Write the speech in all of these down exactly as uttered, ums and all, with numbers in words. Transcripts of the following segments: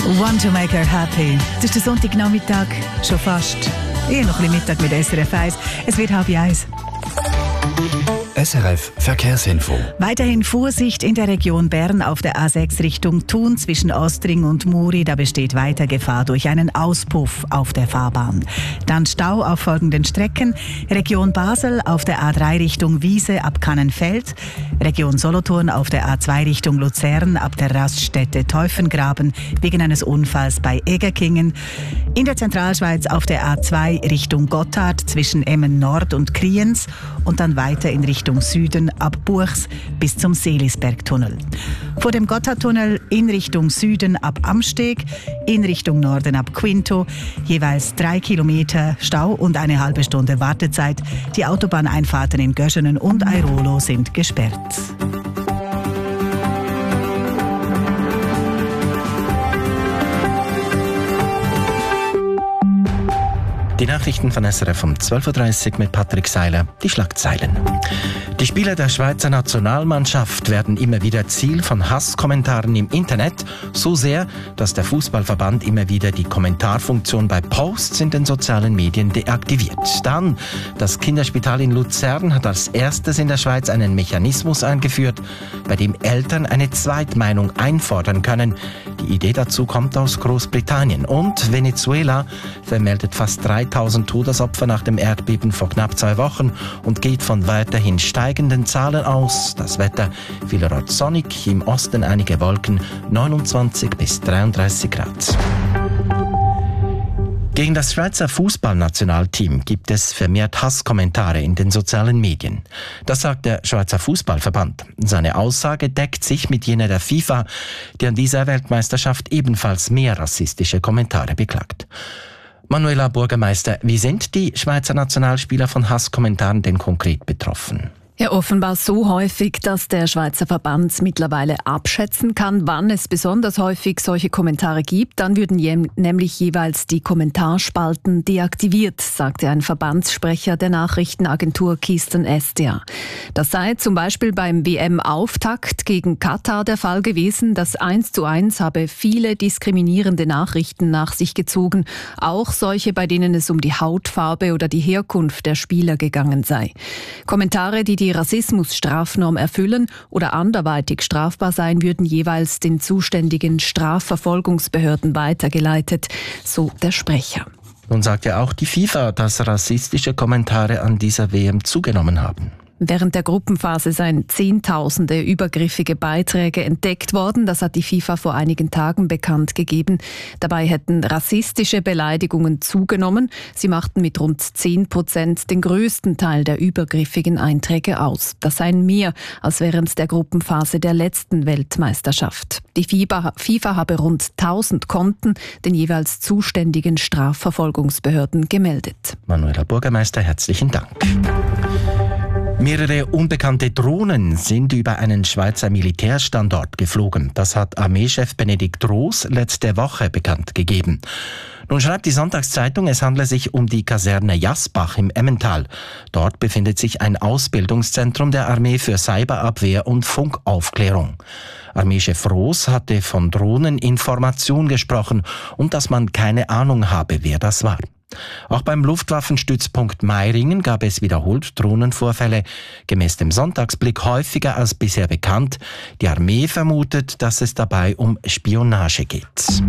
Want to make her happy. Das ist der Sonntagnachmittag, schon fast. Eher noch ein bisschen Mittag mit S R F eins. Es wird halb eins. S R F Verkehrsinfo. Weiterhin Vorsicht in der Region Bern auf der A sechs Richtung Thun zwischen Ostring und Muri. Da besteht weiter Gefahr durch einen Auspuff auf der Fahrbahn. Dann Stau auf folgenden Strecken. Region Basel auf der A drei Richtung Wiese ab Kannenfeld. Region Solothurn auf der A zwei Richtung Luzern ab der Raststätte Teufengraben wegen eines Unfalls bei Egerkingen. In der Zentralschweiz auf der A zwei Richtung Gotthard zwischen Emmen Nord und Kriens und dann weiter in Richtung Süden ab Buchs bis zum Seelisbergtunnel. Vor dem Gotthardtunnel in Richtung Süden ab Amsteg, in Richtung Norden ab Quinto, jeweils drei Kilometer Stau und eine halbe Stunde Wartezeit. Die Autobahneinfahrten in Göschenen und Airolo sind gesperrt. Die Nachrichten von S R F um zwölf Uhr dreißig mit Patrick Seiler. Die Schlagzeilen. Die Spieler der Schweizer Nationalmannschaft werden immer wieder Ziel von Hasskommentaren im Internet, so sehr, dass der Fußballverband immer wieder die Kommentarfunktion bei Posts in den sozialen Medien deaktiviert. Dann, das Kinderspital in Luzern hat als erstes in der Schweiz einen Mechanismus eingeführt, bei dem Eltern eine Zweitmeinung einfordern können. Die Idee dazu kommt aus Großbritannien. Und Venezuela vermeldet fast dreitausend Todesopfer nach dem Erdbeben vor knapp zwei Wochen und geht von weiterhin steigenden Zahlen aus. Das Wetter vielerorts sonnig, im Osten einige Wolken, neunundzwanzig bis dreiunddreißig Grad. Gegen das Schweizer Fußballnationalteam gibt es vermehrt Hasskommentare in den sozialen Medien. Das sagt der Schweizer Fußballverband. Seine Aussage deckt sich mit jener der FIFA, die an dieser Weltmeisterschaft ebenfalls mehr rassistische Kommentare beklagt. Manuela Bürgermeister, wie sind die Schweizer Nationalspieler von Hasskommentaren denn konkret betroffen? Ja, offenbar so häufig, dass der Schweizer Verband mittlerweile abschätzen kann, wann es besonders häufig solche Kommentare gibt. Dann würden je, nämlich jeweils die Kommentarspalten deaktiviert, sagte ein Verbandssprecher der Nachrichtenagentur Keystone S D A. Das sei zum Beispiel beim W M-Auftakt gegen Katar der Fall gewesen. Das eins zu eins habe viele diskriminierende Nachrichten nach sich gezogen, auch solche, bei denen es um die Hautfarbe oder die Herkunft der Spieler gegangen sei. Kommentare, die die die Rassismusstrafnorm erfüllen oder anderweitig strafbar sein, würden jeweils den zuständigen Strafverfolgungsbehörden weitergeleitet, so der Sprecher. Nun sagt ja auch die FIFA, dass rassistische Kommentare an dieser W M zugenommen haben. Während der Gruppenphase seien Zehntausende übergriffige Beiträge entdeckt worden. Das hat die FIFA vor einigen Tagen bekannt gegeben. Dabei hätten rassistische Beleidigungen zugenommen. Sie machten mit rund zehn Prozent den größten Teil der übergriffigen Einträge aus. Das seien mehr als während der Gruppenphase der letzten Weltmeisterschaft. Die FIFA habe rund tausend Konten den jeweils zuständigen Strafverfolgungsbehörden gemeldet. Manuela Bürgermeister, herzlichen Dank. Mehrere unbekannte Drohnen sind über einen Schweizer Militärstandort geflogen. Das hat Armeechef Benedikt Roos letzte Woche bekannt gegeben. Nun schreibt die Sonntagszeitung, es handle sich um die Kaserne Jasbach im Emmental. Dort befindet sich ein Ausbildungszentrum der Armee für Cyberabwehr und Funkaufklärung. Armeechef Roos hatte von Drohneninformation gesprochen und dass man keine Ahnung habe, wer das war. Auch beim Luftwaffenstützpunkt Meiringen gab es wiederholt Drohnenvorfälle, gemäß dem Sonntagsblick häufiger als bisher bekannt. Die Armee vermutet, dass es dabei um Spionage geht.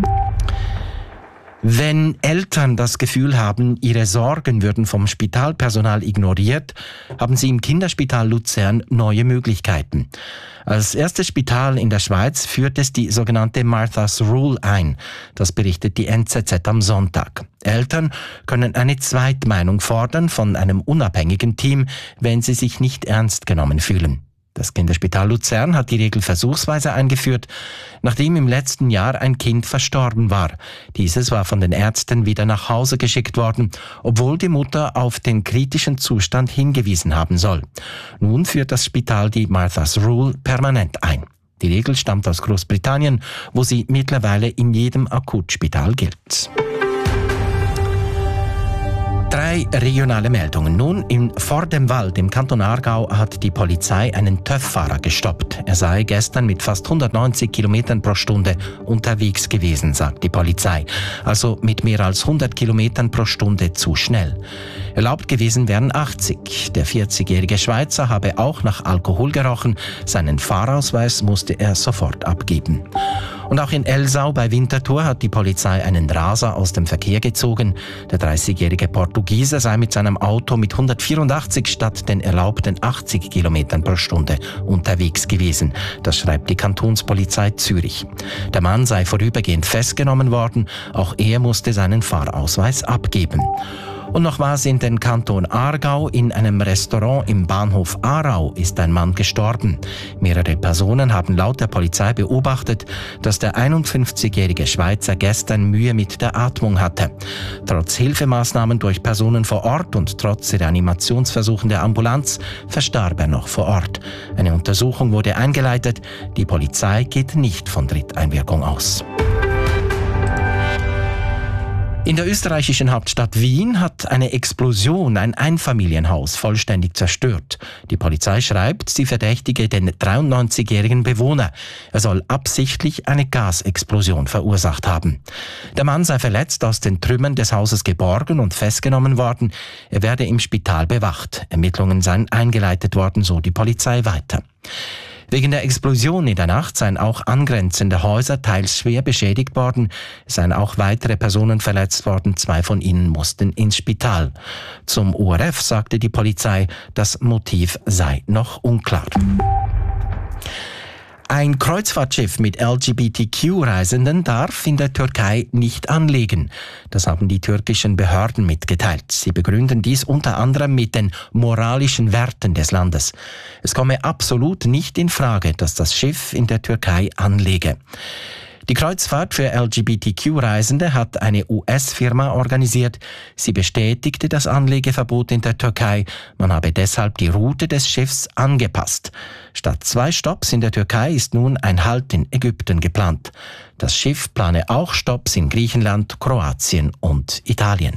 Wenn Eltern das Gefühl haben, ihre Sorgen würden vom Spitalpersonal ignoriert, haben sie im Kinderspital Luzern neue Möglichkeiten. Als erstes Spital in der Schweiz führt es die sogenannte Martha's Rule ein. Das berichtet die N Z Z am Sonntag. Eltern können eine Zweitmeinung fordern von einem unabhängigen Team, wenn sie sich nicht ernst genommen fühlen. Das Kinderspital Luzern hat die Regel versuchsweise eingeführt, nachdem im letzten Jahr ein Kind verstorben war. Dieses war von den Ärzten wieder nach Hause geschickt worden, obwohl die Mutter auf den kritischen Zustand hingewiesen haben soll. Nun führt das Spital die Martha's Rule permanent ein. Die Regel stammt aus Großbritannien, wo sie mittlerweile in jedem Akutspital gilt. Drei regionale Meldungen. Nun, in Vordemwald im Kanton Aargau hat die Polizei einen TÜV-Fahrer gestoppt. Er sei gestern mit fast hundertneunzig Kilometern pro Stunde unterwegs gewesen, sagt die Polizei. Also mit mehr als hundert Kilometern pro Stunde zu schnell. Erlaubt gewesen wären achtzig. Der vierzigjährige Schweizer habe auch nach Alkohol gerochen. Seinen Fahrausweis musste er sofort abgeben. Und auch in Elsau bei Winterthur hat die Polizei einen Raser aus dem Verkehr gezogen. Der dreißigjährige Portugiese sei mit seinem Auto mit hundertvierundachtzig statt den erlaubten achtzig Kilometern pro Stunde unterwegs gewesen. Das schreibt die Kantonspolizei Zürich. Der Mann sei vorübergehend festgenommen worden. Auch er musste seinen Fahrausweis abgeben. Und noch was in den Kanton Aargau. In einem Restaurant im Bahnhof Aarau ist ein Mann gestorben. Mehrere Personen haben laut der Polizei beobachtet, dass der einundfünfzigjährige Schweizer gestern Mühe mit der Atmung hatte. Trotz Hilfemaßnahmen durch Personen vor Ort und trotz Reanimationsversuchen der Ambulanz verstarb er noch vor Ort. Eine Untersuchung wurde eingeleitet. Die Polizei geht nicht von Dritteinwirkung aus. In der österreichischen Hauptstadt Wien hat eine Explosion ein Einfamilienhaus vollständig zerstört. Die Polizei schreibt, sie verdächtige den dreiundneunzigjährigen Bewohner. Er soll absichtlich eine Gasexplosion verursacht haben. Der Mann sei verletzt aus den Trümmern des Hauses geborgen und festgenommen worden. Er werde im Spital bewacht. Ermittlungen seien eingeleitet worden, so die Polizei weiter. Wegen der Explosion in der Nacht seien auch angrenzende Häuser teils schwer beschädigt worden. Es seien auch weitere Personen verletzt worden. Zwei von ihnen mussten ins Spital. Zum O R F sagte die Polizei, das Motiv sei noch unklar. Ein Kreuzfahrtschiff mit L G B T Q-Reisenden darf in der Türkei nicht anlegen. Das haben die türkischen Behörden mitgeteilt. Sie begründen dies unter anderem mit den moralischen Werten des Landes. Es komme absolut nicht in Frage, dass das Schiff in der Türkei anlege. Die Kreuzfahrt für L G B T Q-Reisende hat eine U S-Firma organisiert. Sie bestätigte das Anlegeverbot in der Türkei. Man habe deshalb die Route des Schiffs angepasst. Statt zwei Stopps in der Türkei ist nun ein Halt in Ägypten geplant. Das Schiff plane auch Stopps in Griechenland, Kroatien und Italien.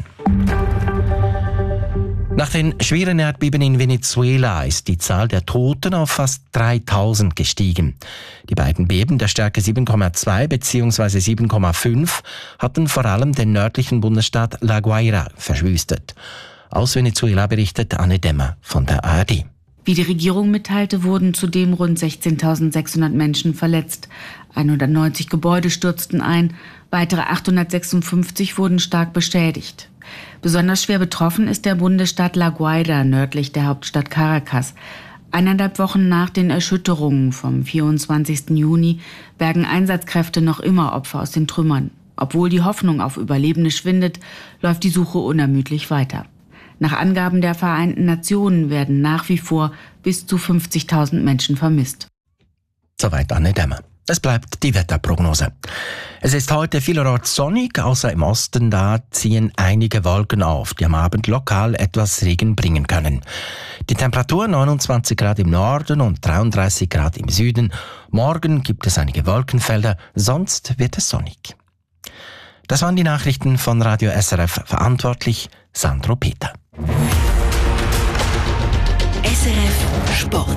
Nach den schweren Erdbeben in Venezuela ist die Zahl der Toten auf fast dreitausend gestiegen. Die beiden Beben der Stärke sieben Komma zwei bzw. sieben Komma fünf hatten vor allem den nördlichen Bundesstaat La Guaira verschwüstet. Aus Venezuela berichtet Anne Demmer von der A R D. Wie die Regierung mitteilte, wurden zudem rund sechzehntausendsechshundert Menschen verletzt. hundertneunzig Gebäude stürzten ein, weitere achthundertsechsundfünfzig wurden stark beschädigt. Besonders schwer betroffen ist der Bundesstaat La Guaira nördlich der Hauptstadt Caracas. Eineinhalb Wochen nach den Erschütterungen vom vierundzwanzigsten Juni bergen Einsatzkräfte noch immer Opfer aus den Trümmern. Obwohl die Hoffnung auf Überlebende schwindet, läuft die Suche unermüdlich weiter. Nach Angaben der Vereinten Nationen werden nach wie vor bis zu fünfzigtausend Menschen vermisst. Soweit Anne Demmer. Es bleibt die Wetterprognose. Es ist heute vielerorts sonnig, außer im Osten, da ziehen einige Wolken auf, die am Abend lokal etwas Regen bringen können. Die Temperatur neunundzwanzig Grad im Norden und dreiunddreißig Grad im Süden. Morgen gibt es einige Wolkenfelder, sonst wird es sonnig. Das waren die Nachrichten von Radio S R F, verantwortlich Sandro Peter. S R F Sport.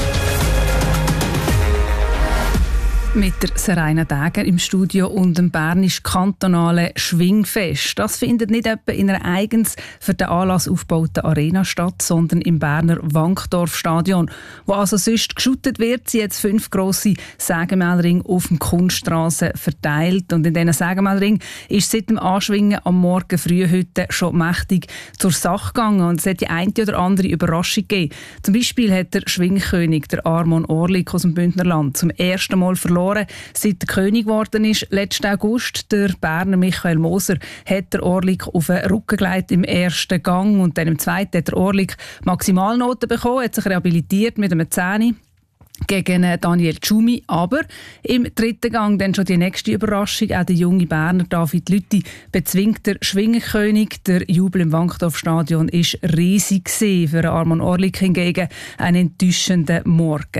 Mit der Seraina Däger im Studio und dem bernisch-kantonalen Schwingfest. Das findet nicht etwa in einer eigens für den Anlass aufgebauten Arena statt, sondern im Berner Wankdorf-Stadion. Wo also sonst geschuttet wird, sind jetzt fünf grosse Sägemehlringe auf dem Kunststrasse verteilt. Und in diesen Sägemehlringen ist seit dem Anschwingen am Morgen früh heute schon mächtig zur Sache gegangen. Und es hat die eine oder andere Überraschung gegeben. Zum Beispiel hat der Schwingkönig, der Armon Orlik aus dem Bündnerland, zum ersten Mal verloren, seit er König geworden ist. Letzten August, der Berner Michael Moser, hat der Orlik auf den Rücken gelegt im ersten Gang und dann im zweiten hat der Orlik Maximalnoten bekommen, hat sich rehabilitiert mit einem Zehni gegen Daniel Tschumi. Aber im dritten Gang dann schon die nächste Überraschung. Auch der junge Berner David Lütti bezwingt der Schwingenkönig. Der Jubel im Wankdorf-Stadion war riesig gewesen. Für Armon Orlik hingegen ein enttäuschender Morgen.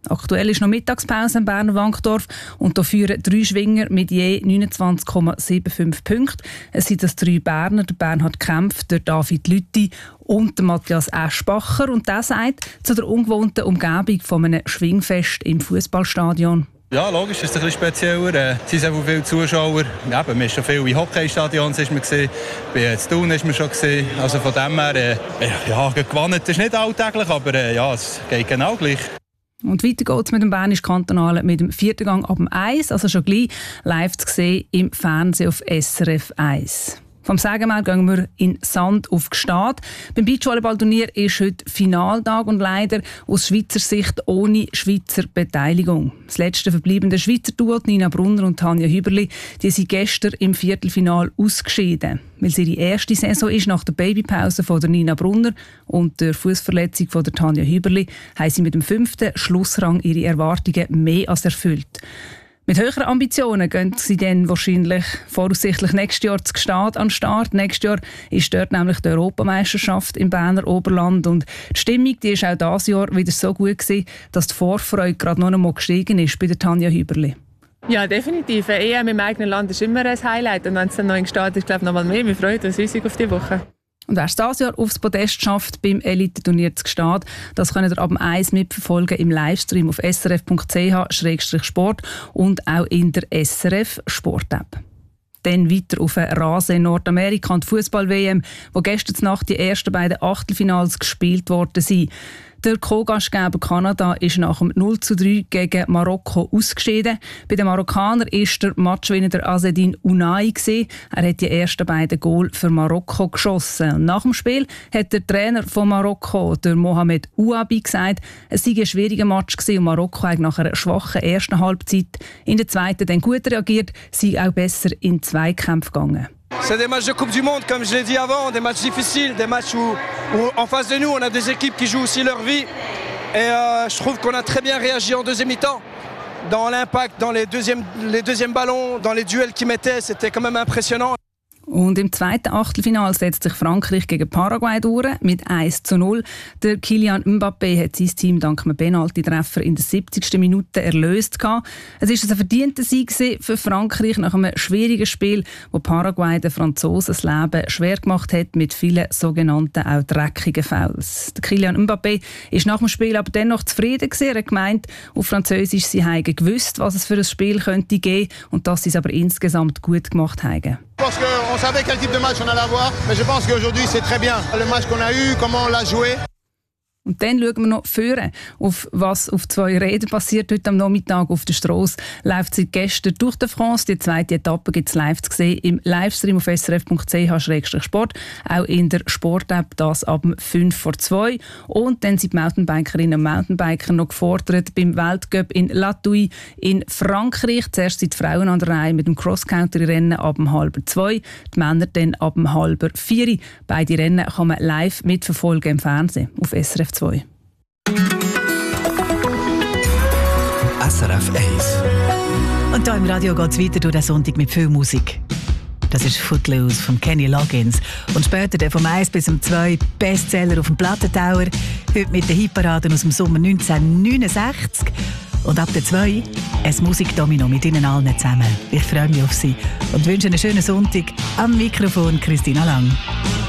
Aktuell ist noch Mittagspause im Berner Wankdorf und da führen drei Schwinger mit je neunundzwanzig Komma fünfundsiebzig Punkten. Es sind das drei Berner, der Bernhard Kempf, der David Lütti und der Matthias Eschbacher. Und der sagt zu der ungewohnten Umgebung von einem Schwingfest im Fußballstadion. Ja, logisch, ist es ein bisschen spezieller. Äh, es sind sehr viele Zuschauer. Ja, wir waren schon viel in Hockeystadions. Ist man gesehen. Bei Thun ist man schon gesehen. Also von dem her, äh, ja, gewonnen ist nicht alltäglich, aber äh, ja, es geht genau gleich. Und weiter geht es mit dem Bernisch Kantonalen mit dem vierten Gang ab dem eins, also schon gleich live zu sehen im Fernsehen auf S R F eins. Vom Sägemehl gehen wir in Sand auf Gstaad. Beim Beachvolleyballturnier ist heute Finaltag und leider aus Schweizer Sicht ohne Schweizer Beteiligung. Das letzte verbleibende Schweizer Duo, Nina Brunner und Tanja Hüberli, die sind gestern im Viertelfinal ausgeschieden. Weil sie die erste Saison ist nach der Babypause von der Nina Brunner und der Fußverletzung von der Tanja Hüberli, haben sie mit dem fünften Schlussrang ihre Erwartungen mehr als erfüllt. Mit höheren Ambitionen gehen sie dann wahrscheinlich voraussichtlich nächstes Jahr zu Gstaad an den Start. Nächstes Jahr ist dort nämlich die Europameisterschaft im Berner Oberland. Und die Stimmung die ist auch dieses Jahr wieder so gut gewesen, dass die Vorfreude gerade noch einmal gestiegen ist bei der Tanja Hüberli. Ja, definitiv. Eine E M im eigenen Land ist immer ein Highlight. Und wenn es dann noch in Gstaad ist, glaube ich, noch mal mehr. Wir freuen uns riesig auf die Woche. Und wer es dieses Jahr aufs Podest schafft beim Elite-Turnier zu Gstaad, das könnt ihr ab dem eins mitverfolgen im Livestream auf s r f punkt c h slash sport und auch in der S R F Sport-App. Dann weiter auf den Rasen in Nordamerika und Fußball-W M, wo gestern Nacht die ersten beiden Achtelfinals gespielt worden sind. Der Co-Gastgeber Kanada ist nach dem null zu drei gegen Marokko ausgeschieden. Bei den Marokkanern war der Matchwinner der Azzedine Ounahi. Er hat die ersten beiden Goal für Marokko geschossen. Und nach dem Spiel hat der Trainer von Marokko, der Mohamed Ouabi, gesagt, es sei ein schwieriger Match gewesen und Marokko hat nach einer schwachen ersten Halbzeit in der zweiten dann gut reagiert, sei auch besser in Zweikämpfe gegangen. C'est des matchs de Coupe du Monde, comme je l'ai dit avant, des matchs difficiles, des matchs où, où en face de nous, on a des équipes qui jouent aussi leur vie. Et euh, je trouve qu'on a très bien réagi en deuxième mi-temps. Dans l'impact, dans les deuxièmes, les deuxièmes ballons, dans les duels qu'ils mettaient, c'était quand même impressionnant. Und im zweiten Achtelfinal setzt sich Frankreich gegen Paraguay durch mit eins zu null. Der Kylian Mbappé hat sein Team dank einem Penalty-Treffer in der siebzigsten Minute erlöst. Es war ein verdienter Sieg für Frankreich nach einem schwierigen Spiel, wo Paraguay den Franzosen das Leben schwer gemacht hat mit vielen sogenannten auch dreckigen Fouls. Der Kylian Mbappé ist nach dem Spiel aber dennoch zufrieden gewesen. Er hat gemeint, auf Französisch, sie haben gewusst, was es für ein Spiel könnte geben und dass sie es aber insgesamt gut gemacht haben. Parce qu'on savait quel type de match on allait avoir, mais je pense qu'aujourd'hui c'est très bien. Le match qu'on a eu, comment on l'a joué. Und dann schauen wir noch vorne, auf was auf zwei Rädern passiert heute am Nachmittag auf der Strasse. Läuft seit gestern durch die France. Die zweite Etappe gibt es live zu sehen im Livestream auf s r f punkt c h slash sport. Auch in der Sport-App, das ab fünf vor zwei. Und dann sind die Mountainbikerinnen und Mountainbiker noch gefordert beim Weltcup in La Thuile in Frankreich. Zuerst sind die Frauen an der Reihe mit dem Cross-Country-Rennen ab halb zwei, die Männer dann ab halb vier. Beide Rennen kann man live mitverfolgen im Fernsehen auf S R F zwei. S R F eins. Und hier im Radio geht es weiter durch den Sonntag mit viel Musik. Das ist Footloose von Kenny Loggins. Und später der vom eins bis zum zwei Bestseller auf dem Plattentauer. Heute mit den Hitparaden aus dem Sommer neunzehnhundertneunundsechzig. Und ab der zwei ein Musikdomino mit Ihnen allen zusammen. Ich freue mich auf Sie und wünsche einen schönen Sonntag. Am Mikrofon Christina Lang.